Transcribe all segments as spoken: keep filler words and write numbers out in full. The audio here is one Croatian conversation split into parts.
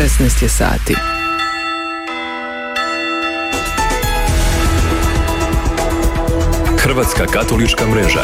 šesnaest je sati. Hrvatska katolička mreža.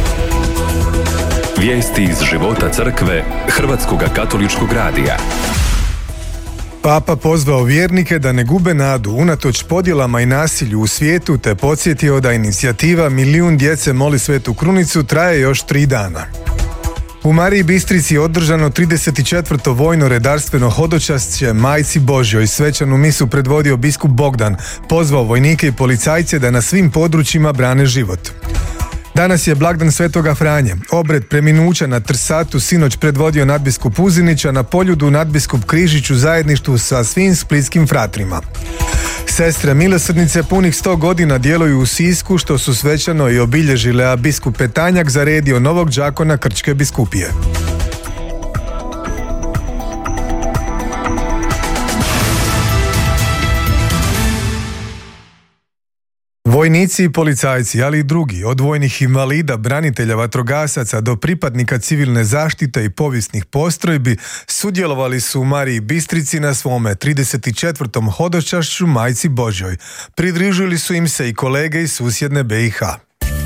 Vijesti iz života crkve Hrvatskoga katoličkog radija. Papa pozvao vjernike da ne gube nadu unatoč podjelama i nasilju u svijetu, te podsjetio da inicijativa Milijun djece moli Svetu Krunicu traje još tri dana. U Mariji Bistrici je održano trideset četvrto vojno redarstveno hodočašće Majci Božjoj. Svečanu misu predvodio biskup Bogdan, pozvao vojnike i policajce da na svim područjima brane život. Danas je blagdan Svetoga Franje. Obred preminuća na Trsatu sinoć predvodio nadbiskup Uzinića, na Poljudu nadbiskup Križić u zajedništvu sa svim splitskim fratrima. Sestre milosrdnice punih sto godina djeluju u Sisku, što su svečano i obilježile, a biskup Petanjak zaredio novog đakona Krčke biskupije. Vojnici i policajci, ali i drugi, od vojnih invalida, branitelja, vatrogasaca do pripadnika civilne zaštite i povijesnih postrojbi, sudjelovali su u Mariji Bistrici na svome trideset četvrtom hodočašću Majci Božjoj. Pridružili su im se i kolege iz susjedne B i H.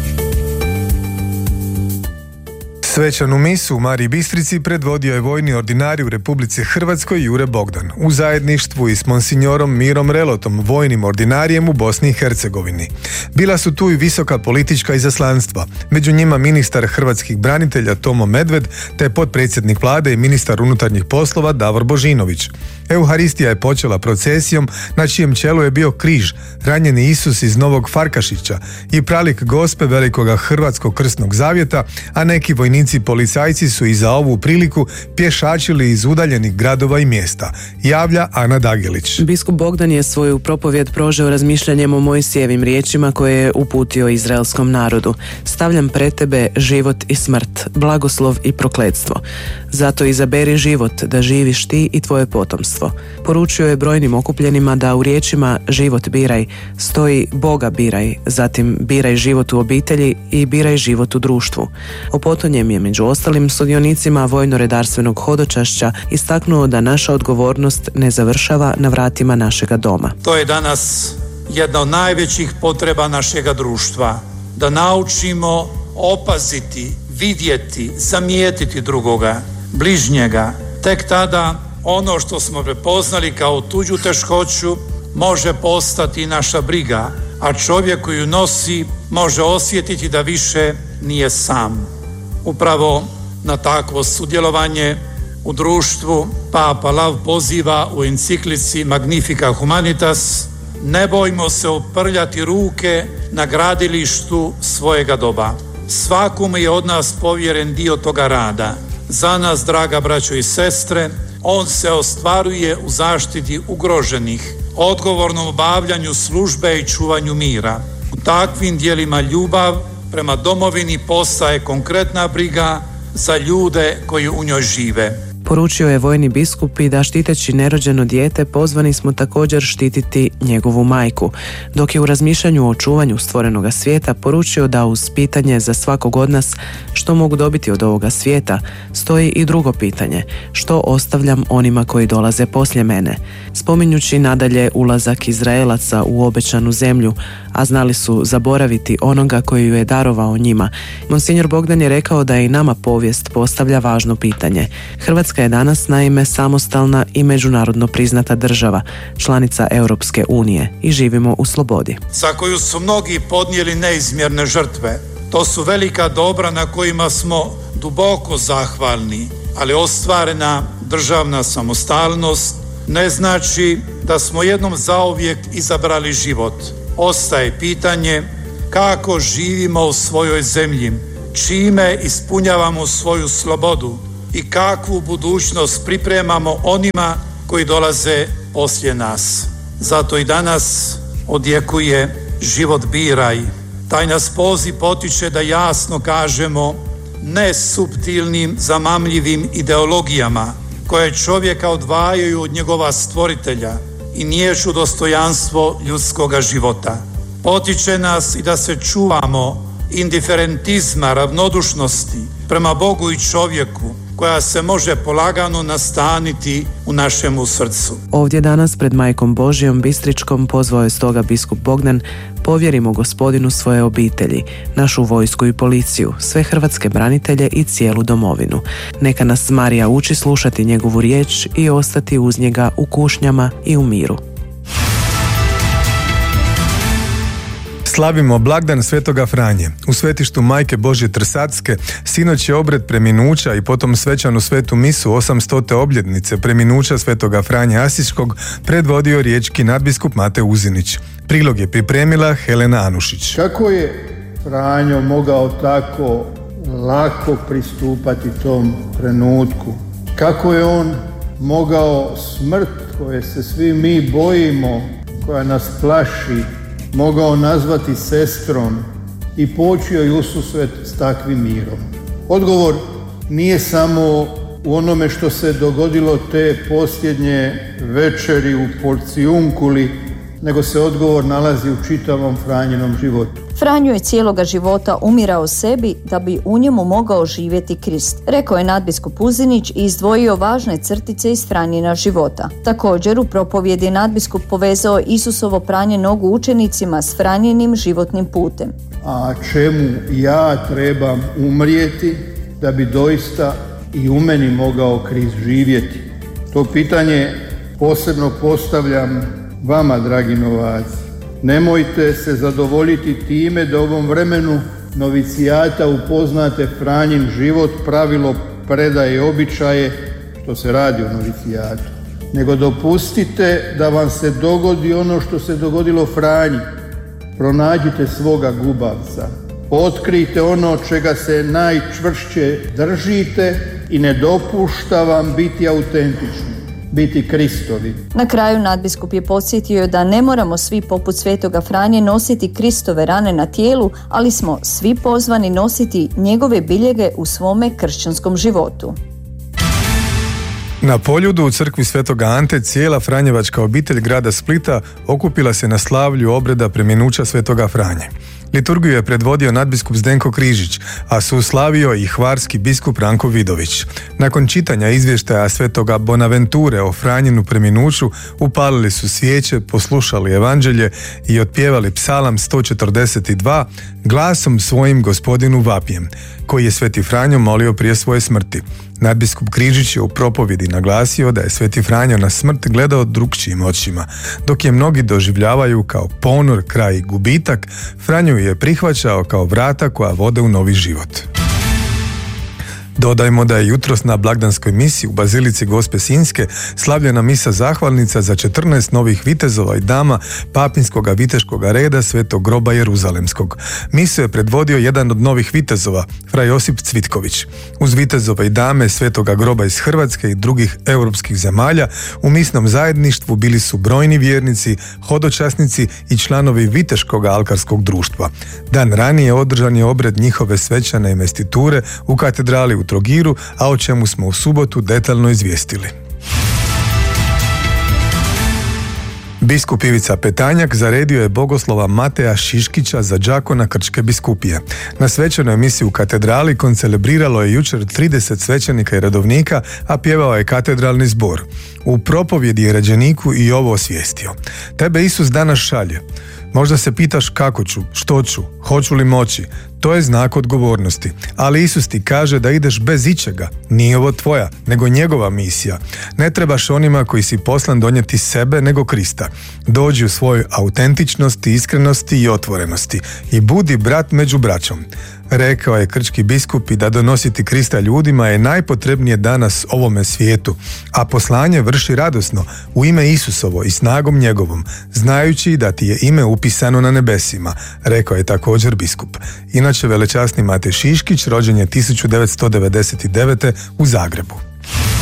Svečanu misu u Mariji Bistrici predvodio je vojni ordinarij u Republici Hrvatskoj Jure Bogdan, u zajedništvu i s monsignorom Mirom Relotom, vojnim ordinarijem u Bosni i Hercegovini. Bila su tu i visoka politička izaslanstva, među njima ministar hrvatskih branitelja Tomo Medved, te potpredsjednik vlade i ministar unutarnjih poslova Davor Božinović. Euharistija je počela procesijom na čijem čelu je bio križ, ranjeni Isus iz Novog Farkašića i pralik Gospe Velikoga Hrvatskog krsnog zavjeta, a neki vojnici i policajci su i za ovu priliku pješačili iz udaljenih gradova i mjesta, javlja Ana Dagilić. Biskup Bogdan je svoju propovjed prožeo razmišljanjem o Mojsijevim riječima koje je uputio izraelskom narodu. Stavljam pred tebe život i smrt, blagoslov i prokletstvo. Zato izaberi život da živiš ti i tvoje potomstvo. Poručio je brojnim okupljenima da u riječima život biraj stoji Boga biraj, zatim biraj život u obitelji i biraj život u društvu. O potonjem je među ostalim sudionicima vojno-redarstvenog hodočašća istaknuo da naša odgovornost ne završava na vratima našega doma. To je danas jedna od najvećih potreba našega društva, da naučimo opaziti, vidjeti, zamijetiti drugoga, bližnjega. Tek tada ono što smo prepoznali kao tuđu teškoću može postati naša briga, a čovjek koji ju nosi može osjetiti da više nije sam. Upravo na takvo sudjelovanje u društvu Papa Lav poziva u enciklici Magnifica Humanitas: ne bojmo se uprljati ruke na gradilištu svojega doba. Svakome je od nas povjeren dio toga rada. Za nas, draga braćo i sestre, on se ostvaruje u zaštiti ugroženih, odgovornom obavljanju službe i čuvanju mira. U takvim dijelima ljubav prema domovini postaje konkretna briga za ljude koji u njoj žive. Poručio je vojni biskup i da štiteći nerođeno dijete pozvani smo također štititi njegovu majku, dok je u razmišljanju o čuvanju stvorenoga svijeta poručio da uz pitanje za svakog od nas što mogu dobiti od ovoga svijeta stoji i drugo pitanje: što ostavljam onima koji dolaze poslije mene, spominjući nadalje ulazak Izraelaca u obećanu zemlju, a znali su zaboraviti onoga koji ju je darovao njima. Monsignor Bogdan je rekao da i nama povijest postavlja važno pitanje. Hrvatska je danas naime samostalna i međunarodno priznata država, članica Europske unije, i živimo u slobodi. Za koju su mnogi podnijeli neizmjerne žrtve. To su velika dobra na kojima smo duboko zahvalni, ali ostvarena državna samostalnost ne znači da smo jednom zauvijek izabrali život. Ostaje pitanje kako živimo u svojoj zemlji, čime ispunjavamo svoju slobodu i kakvu budućnost pripremamo onima koji dolaze poslije nas. Zato i danas odjekuje život biraj. Taj nas poziv potiče da jasno kažemo ne suptilnim, zamamljivim ideologijama koje čovjeka odvajaju od njegova stvoritelja i niječu dostojanstvo ljudskoga života. Potiče nas i da se čuvamo indiferentizma, ravnodušnosti, prema Bogu i čovjeku, koja se može polagano nastaniti u našemu srcu. Ovdje danas pred Majkom Božjom Bistričkom pozvao je stoga biskup Bogdan: povjerimo Gospodinu svoje obitelji, našu vojsku i policiju, sve hrvatske branitelje i cijelu domovinu. Neka nas Marija uči slušati njegovu riječ i ostati uz njega u kušnjama i u miru. Slavimo blagdan Svetoga Franje. U svetištu Majke Božje Trsatske sinoć je obred preminuća i potom svečanu svetu misu osamstote obljetnice preminuća Svetoga Franje Asiškog predvodio riječki nadbiskup Mate Uzinić. Prilog je pripremila Helena Anušić. Kako je Franjo mogao tako lako pristupati tom trenutku? Kako je on mogao smrt koje se svi mi bojimo, koja nas plaši, mogao nazvati sestrom i poći joj ususret s takvim mirom? Odgovor nije samo u onome što se dogodilo te posljednje večeri u Porcijunkuli, nego se odgovor nalazi u čitavom Franjinom životu. Franjo je cijeloga života umirao sebi da bi u njemu mogao živjeti Krist, rekao je nadbiskup Uzinić i izdvojio važne crtice iz Franjina života. Također u propovjedi je nadbiskup povezao Isusovo pranje nogu učenicima s Franjinim životnim putem. A čemu ja trebam umrijeti da bi doista i u meni mogao Krist živjeti? To pitanje posebno postavljam vama, dragi novaci. Nemojte se zadovoljiti time da u ovom vremenu novicijata upoznate Franjin život, pravilo, predaje i običaje, što se radi o novicijatu. Nego dopustite da vam se dogodi ono što se dogodilo Franji. Pronađite svoga gubavca. Otkrijte ono čega se najčvršće držite i ne dopušta vam biti autentični, biti Kristovi. Na kraju nadbiskup je podsjetio da ne moramo svi poput Svetoga Franje nositi Kristove rane na tijelu, ali smo svi pozvani nositi njegove biljege u svome kršćanskom životu. Na Poljudu u crkvi Svetoga Ante cijela franjevačka obitelj grada Splita okupila se na slavlju obreda preminuća Svetoga Franje. Liturgiju je predvodio nadbiskup Zdenko Križić, a suslavio i hvarski biskup Ranko Vidović. Nakon čitanja izvještaja Svetoga Bonaventure o Franjinu preminuću upalili su svijeće, poslušali evanđelje i otpjevali psalam sto četrdeset dva glasom svojim Gospodinu vapjem, koji je Sveti Franjo molio prije svoje smrti. Nadbiskup Križić je u propovjedi naglasio da je Sveti Franjo na smrt gledao drukčijim očima. Dok je mnogi doživljavaju kao ponor, kraj i gubitak, Franjo je prihvaćao kao vrata koja vode u novi život. Dodajmo da je jutros na blagdanskoj misi u Bazilici Gospe Sinjske slavljena misa zahvalnica za četrnaest novih vitezova i dama papinskoga viteškoga reda Svetog groba Jeruzalemskog. Misu je predvodio jedan od novih vitezova, fra Josip Cvitković. Uz vitezova i dame Svetoga groba iz Hrvatske i drugih europskih zemalja u misnom zajedništvu bili su brojni vjernici, hodočasnici i članovi viteškoga alkarskog društva. Dan ranije održan je obred njihove svečane investiture u katedrali u Trogiru, a o čemu smo u subotu detaljno izvijestili. Biskup Ivica Petanjak zaredio je bogoslova Mateja Šiškića za đakona Krčke biskupije. Na svečanoj misiji u katedrali koncelebriralo je jučer trideset svećenika i redovnika, a pjevao je katedralni zbor. U propovjedi je ređeniku i ovo osvijestio. Tebe Isus danas šalje. Možda se pitaš kako ću, što ću, hoću li moći. To je znak odgovornosti. Ali Isus ti kaže da ideš bez ičega. Nije ovo tvoja, nego njegova misija. Ne trebaš onima koji si poslan donijeti sebe, nego Krista. Dođi u svojoj autentičnosti, iskrenosti i otvorenosti i budi brat među braćom. Rekao je krčki biskup i da donositi Krista ljudima je najpotrebnije danas ovome svijetu, a poslanje vrši radosno u ime Isusovo i snagom njegovom, znajući da ti je ime upisano na nebesima, rekao je također biskup. Inače, velečasni Matej Šiškić rođen je tisuću devetsto devedeset devete u Zagrebu.